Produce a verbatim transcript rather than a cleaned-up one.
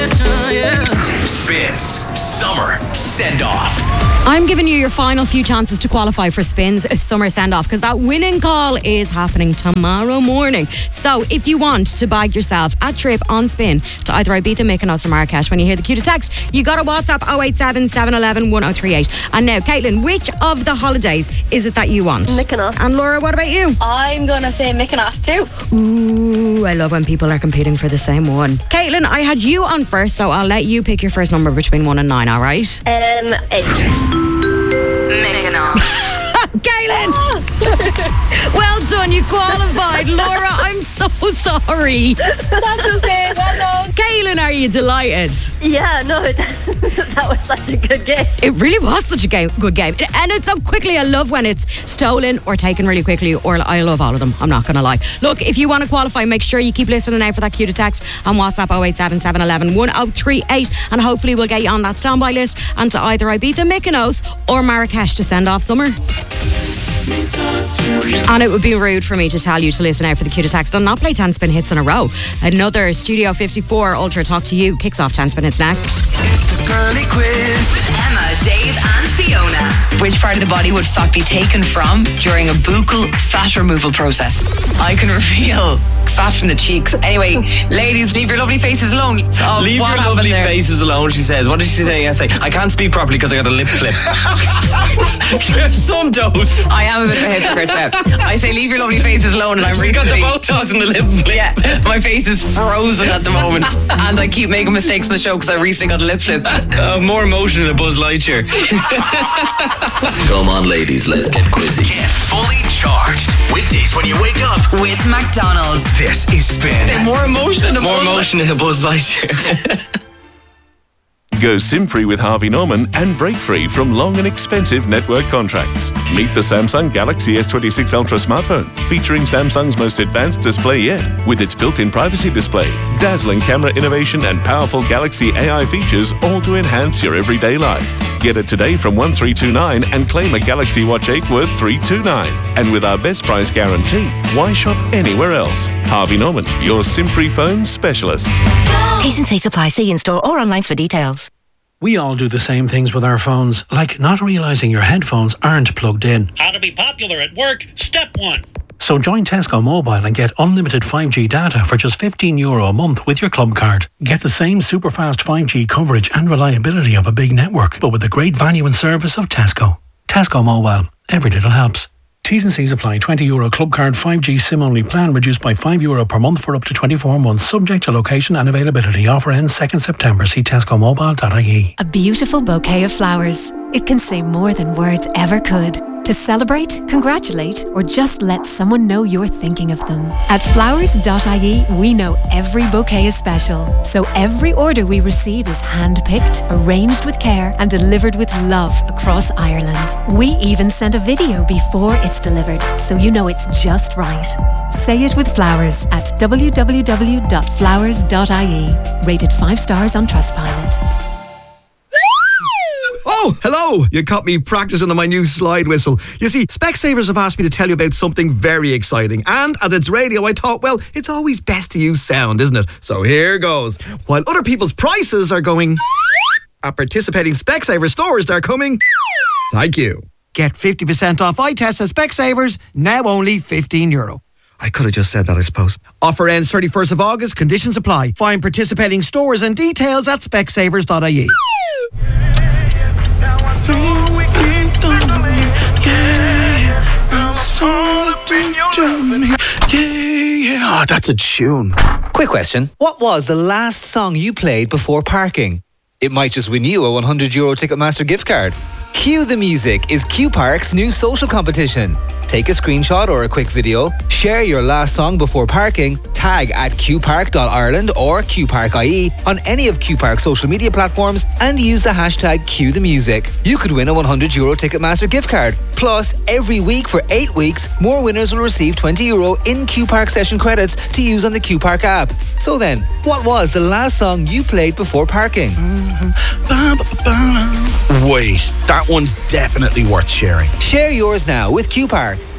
Spins Summer Send-Off. I'm giving you your final few chances to qualify for Spins Summer Send-Off because that winning call is happening tomorrow morning. So if you want to bag yourself a trip on Spin to either Ibiza, Mykonos or Marrakesh, when you hear the cue to text, you got a WhatsApp oh eight seven, seven one one, one oh three eight. And now, Caitlin, which of the holidays is it that you want? Mykonos. And Laura, what about you? I'm going to say Mykonos too. Ooh, I love when people are competing for the same one. Caitlin, I had you on first, so I'll let you pick your first number between one and nine, all right? Um, eight. Mykonos. Caitlin! Well done, you qualified. Laura, I'm so sorry. That's okay, well done. Caitlin, are you delighted? Yeah, no, that was such a good game. It really was such a game, good game. And it's so quickly. I love when it's stolen or taken really quickly, or I love all of them, I'm not going to lie. Look, if you want to qualify, make sure you keep listening out for that cue to text on WhatsApp oh eight seven, seven one one, one oh three eight, and hopefully we'll get you on that standby list and to either Ibiza, Mykonos or Marrakesh to send off summer. And it would be rude for me to tell you to listen out for the cue to text and not play ten spin hits in a row. Another Studio fifty-four Ultra Talk to You kicks off ten spin hits next. It's the girly quiz with Emma, Dave and Fiona. Which part of the body would fat be taken from during a buccal fat removal process? I can reveal fat from the cheeks. Anyway, ladies, leave your lovely faces alone. So leave your lovely there? faces alone, she says. What did she say? I say, I can't speak properly because I got a lip flip. Some dose. I am a bit of a hypocrite now. I say, leave your lovely faces alone, and I'm She's really got the Botox and the lip flip. Yeah, my face is frozen at the moment, and I keep making mistakes in the show because I recently got a lip flip. Uh, more emotion than a Buzz Lightyear. Come on, ladies, let's get quizzy. Get fully charged. Weekdays when you wake up with McDonald's. This is Spin. Say more emotion than a More Buzz emotion than a Buzz Lightyear. Go SIM-free with Harvey Norman and break-free from long and expensive network contracts. Meet the Samsung Galaxy S twenty-six Ultra smartphone, featuring Samsung's most advanced display yet, with its built-in privacy display, dazzling camera innovation and powerful Galaxy A I features, all to enhance your everyday life. Get it today from one three two nine and claim a Galaxy Watch eight worth three two nine. And with our best price guarantee, why shop anywhere else? Harvey Norman, your SIM-free phone specialists. T's and C's apply. See in-store or online for details. We all do the same things with our phones, like not realising your headphones aren't plugged in. How to be popular at work, step one. So join Tesco Mobile and get unlimited five G data for just fifteen euro a month with your club card. Get the same super fast five G coverage and reliability of a big network, but with the great value and service of Tesco. Tesco Mobile. Every little helps. T's and C's apply. twenty euro club card five G SIM-only plan reduced by five euro per month for up to twenty-four months, subject to location and availability. Offer ends second September. See tesco mobile dot I E. A beautiful bouquet of flowers. It can say more than words ever could. To celebrate, congratulate, or just let someone know you're thinking of them. At flowers dot I E, we know every bouquet is special. So every order we receive is hand-picked, arranged with care, and delivered with love across Ireland. We even send a video before it's delivered, so you know it's just right. Say it with flowers at w w w dot flowers dot I E. Rated five stars on Trustpilot. Oh, hello! You caught me practicing on my new slide whistle. You see, Specsavers have asked me to tell you about something very exciting. And as it's radio, I thought, well, it's always best to use sound, isn't it? So here goes. While other people's prices are going at participating Specsavers stores, they're coming. Thank you. Get fifty percent off eye tests at Specsavers, now only fifteen euro. I could have just said that, I suppose. Offer ends thirty-first of August. Conditions apply. Find participating stores and details at specsavers dot I E. Oh, that's a tune. Quick question. What was the last song you played before parking? It might just win you a one hundred euro Ticketmaster gift card. Cue the Music is Q Park's new social competition. Take a screenshot or a quick video, share your last song before parking, tag at q park dot ireland or q park dot I E on any of Q Park's social media platforms and use the hashtag Cue the Music. You could win a one hundred euro Ticketmaster gift card. Plus, every week for eight weeks, more winners will receive twenty euro in Q Park session credits to use on the Q Park app. So then, what was the last song you played before parking? Wait, that one's definitely worth sharing. Share yours now with Q Park.